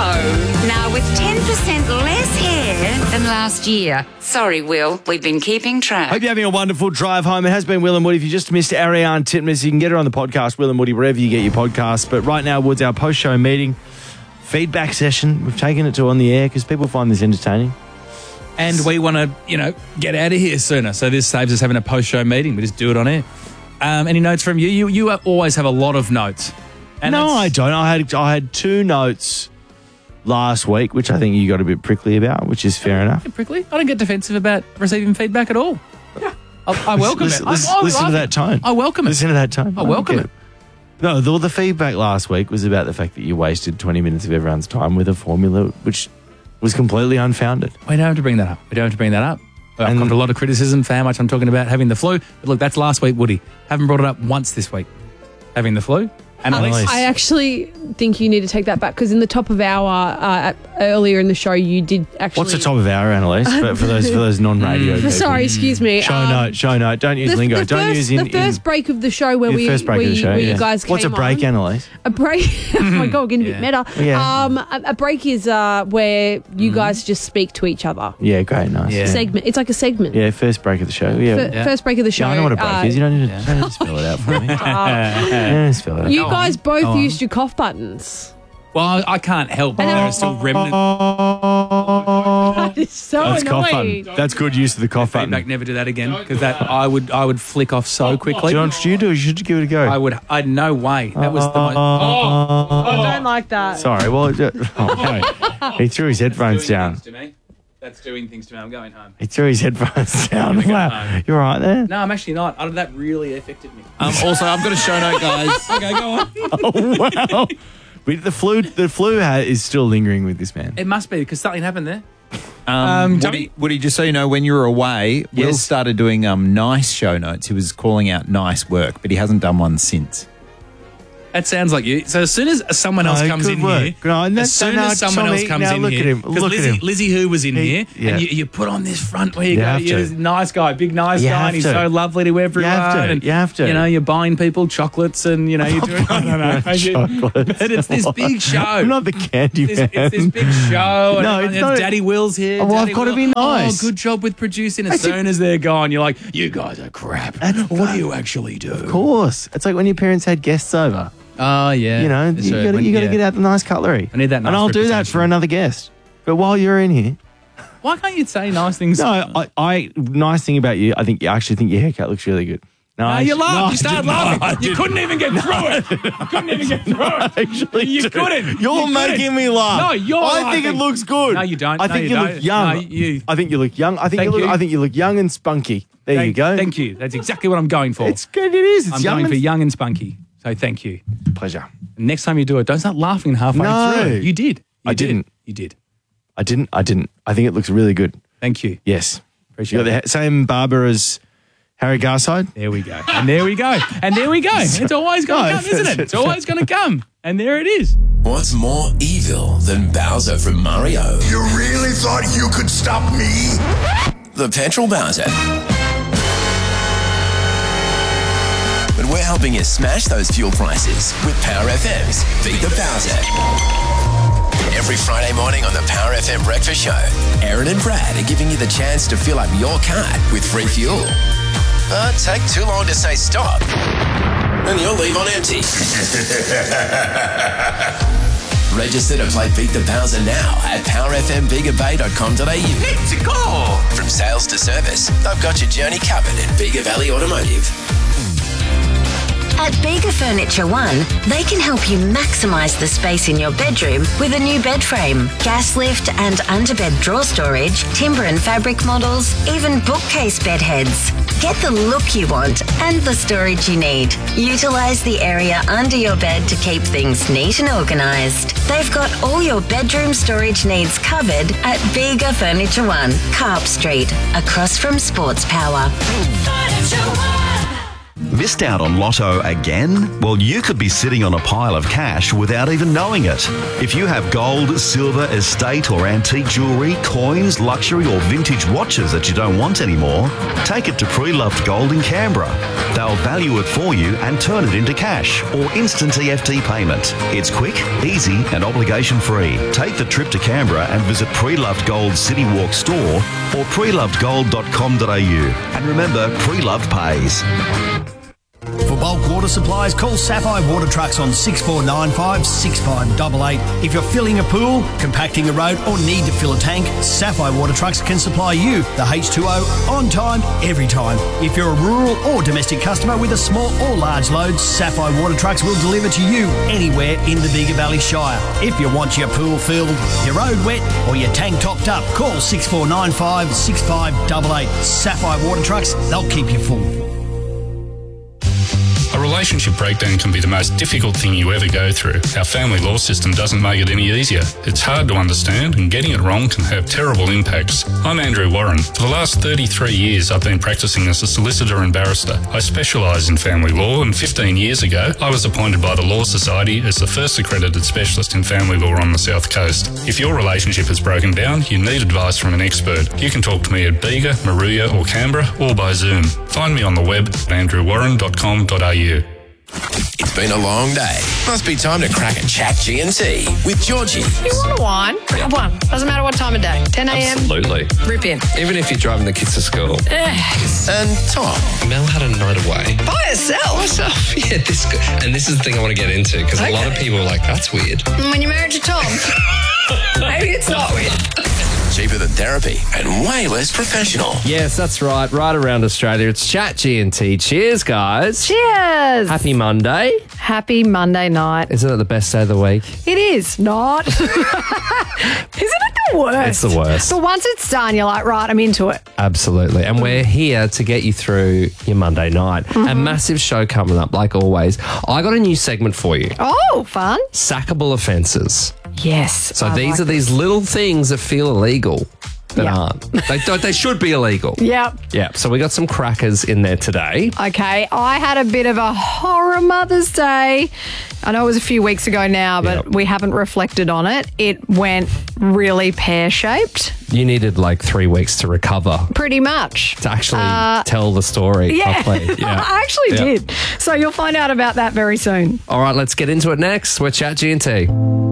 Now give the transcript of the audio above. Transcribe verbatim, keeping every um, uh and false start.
Now with ten percent less hair than last year. Sorry, Will, we've been keeping track. Hope you're having a wonderful drive home. It has been Will and Woody. If you just missed Ariane Titmus, you can get her on the podcast, Will and Woody, wherever you get your podcasts. But right now, Wood's our post-show meeting, feedback session. We've taken it to on the air because people find this entertaining. And we want to, you know, get out of here sooner. So this saves us having a post-show meeting. We just do it on air. Um, any notes from you? You you always have a lot of notes. And no, I don't. I had I had two notes last week, which I think you got a bit prickly about, which is fair enough. Prickly? I don't get defensive about receiving feedback at all. I, I welcome listen, it. Listen, I, I, listen I, to that tone. I welcome it. Listen to that tone. I welcome it. No, the, the feedback last week was about the fact that you wasted twenty minutes of everyone's time with a formula which was completely unfounded. We don't have to bring that up. We don't have to bring that up. I've And- got a lot of criticism for how much I'm talking about having the flu. But look, that's last week, Woody. Haven't brought it up once this week. Having the flu. And Annalise. Elise. I actually think you need to take that back because in the top of hour uh, earlier in the show, you did actually. What's the top of our Annalise for, for those for those non-radio people? Sorry, excuse me. Show um, note, show note. Don't use the, lingo. the Don't first, use in, the first in break of the show where the we first break where, of the show. where yeah. you guys came What's a break, on. Annalise? A break. Oh my god, we're getting a bit meta. Yeah. Um, a, a break is uh, where you guys just speak to each other. Yeah, great, nice. Yeah. Segment. It's like a segment. Yeah, first break of the show. Yeah. F- Yeah. First break of the show. Yeah, I know what a break uh, is. You don't need, to, don't need to spell it out for me. yeah, spell it out. You Go guys on. both Go on. used your cough buttons. Well, I, I can't help. There are still remnants. That is so That's cough annoying. button. That's good use of the cough button. Feedback, never do that again because that I would I would flick off so quickly. Do you know what you do? You should give it a go. I would. I no way. That was the most. Oh, I don't like that. Sorry. Well, uh, oh, no. He threw his headphones down. To me. That's doing things to me. I'm going home. He threw his headphones down. go Wow. home. You're all right there? No, I'm actually not. Oh, that really affected me. Um, also, I've got a show note, guys. Okay, go on. Oh, wow. But the flu, the flu ha- is still lingering with this man. It must be because something happened there. Um, Um, Woody, Johnny- Woody, just so you know, when you were away, Will Yes. started doing um, nice show notes. He was calling out nice work, but he hasn't done one since. That sounds like you. So as soon as someone else No, comes good in work. here, No, no, as soon no, as someone Tommy, else comes now in look here, at him, because look at Lizzie, him. Lizzie Who was in He- here, yeah. and you, you put on this front where you, You go, have you're to. this nice guy, big nice You guy, have and he's to. so lovely to everyone. You have to. And, You have to. You know, you're buying people chocolates, and you know, you're doing. I don't know. Chocolates. But it's this big show. I'm not the candy It's, man. it's this big show. No, and it's and not a- Daddy Will's here. Oh, well, Daddy I've gotta Will. be nice. Oh, good job with producing. As soon as they're gone, you're like, you guys are crap. What do you actually do? Of course. It's like when your parents had guests over. Oh, yeah. You know, That's you right. got When- you got to yeah. get out the nice cutlery. I need that nice And I'll do that reputation. for another guest. But while you're in here, Why can't you say nice things? no, I, I nice thing about you, I think I actually think your haircut looks really good. No, No, I you actually- laughed. no, you I started did not. laughing. I You did couldn't even get through it. You couldn't even get through it. Actually, You do. couldn't. You're You making couldn't. me laugh. No, you're I think it laughing. looks good. No, you don't. I No, think you you, don't. look young. No, you- I think you look young. I think Thank you look. you. I think you look young and spunky. There Thank, you go. Thank you. That's exactly what I'm going for. It's good. It is. It's I'm young going and for young and spunky. So thank you. pleasure. Next time you do it, don't start laughing halfway No. through. You did. You I did. didn't. You did. I didn't. I didn't. I think it looks really good. Thank you. Yes. Appreciate You got it. the ha- same barber as Harry Garside. There we go. And there we go. And there we go. It's always going to No, come, isn't it? It's always going to come. And there it is. What's more evil than Bowser from Mario? You really thought you could stop me? The Petrol Bowser. But we're helping you smash those fuel prices with Power F M's Beat the Bowser. Every Friday morning on the Power F M Breakfast Show, Aaron and Brad are giving you the chance to fill up your card with free fuel. But take too long to say stop, and you'll leave on empty. Register to play Beat the Bowser now at power f m bega bay dot com dot a u. It's a call! From sales to service, they've got your journey covered at Bega Valley Automotive. At Bega Furniture One, they can help you maximise the space in your bedroom with a new bed frame, gas lift and underbed drawer storage, timber and fabric models, even bookcase bed heads. Get the look you want and the storage you need. Utilise the area under your bed to keep things neat and organised. They've got all your bedroom storage needs covered at Bega Furniture One, Carp Street, across from Sports Power. Missed out on Lotto again? Well, you could be sitting on a pile of cash without even knowing it. If you have gold, silver, estate or antique jewellery, coins, luxury or vintage watches that you don't want anymore, take it to Pre-Loved Gold in Canberra. They'll value it for you and turn it into cash or instant E F T payment. It's quick, easy and obligation free. Take the trip to Canberra and visit Pre-Loved Gold City Walk store or pre loved gold dot com dot a u. And remember, Pre-Loved pays. For bulk water supplies, call Sapphire Water Trucks on six four nine five, six five eight eight. If you're filling a pool, compacting a road or need to fill a tank, Sapphire Water Trucks can supply you the H two O on time, every time. If you're a rural or domestic customer with a small or large load, Sapphire Water Trucks will deliver to you anywhere in the Bega Valley Shire. If you want your pool filled, your road wet or your tank topped up, call six four nine five, six five eight eight. Sapphire Water Trucks, they'll keep you full. A relationship breakdown can be the most difficult thing you ever go through. Our family law system doesn't make it any easier. It's hard to understand and getting it wrong can have terrible impacts. I'm Andrew Warren. For the last thirty-three years I've been practicing as a solicitor and barrister. I specialise in family law and fifteen years ago I was appointed by the Law Society as the first accredited specialist in family law on the South Coast. If your relationship has broken down, you need advice from an expert. You can talk to me at Bega, Maruya or Canberra or by Zoom. Find me on the web at andrew warren dot com dot a u. It's been a long day. Must be time to crack a chat G and T with Georgie. You want a wine? Grab one. Doesn't matter what time of day. ten a.m. Absolutely. Rip in. Even if you're driving the kids to school. Yes. And Tom. Mel had a night away. By herself. Myself. Yeah, this and this is the thing I want to get into because Okay. a lot of people are like, that's weird. When you're married to Tom, maybe it's not weird. Cheaper than therapy and way less professional. Yes, that's right. Right around Australia, it's Chat G and T. Cheers, guys. Cheers. Happy Monday. Happy Monday night. Isn't it the best day of the week? It is not. Isn't it the worst? It's the worst. But once it's done, you're like, right, I'm into it. Absolutely. And we're here to get you through your Monday night. Mm-hmm. A massive show coming up, like always. I got a new segment for you. Oh, fun. Sackable offences. Yes. So I these like are these little things that feel illegal that Yeah. aren't. They don't. They should be illegal. Yep. Yeah. So we got some crackers in there today. Okay, I had a bit of a horror Mother's Day. I know it was a few weeks ago now, but Yep. we haven't reflected on it. It went really pear-shaped, You needed like three weeks to recover pretty much. to actually Uh, tell the story Yeah, properly. I actually Yeah. did. So you'll find out about that very soon. All right, let's get into it next. We're Chat G and T.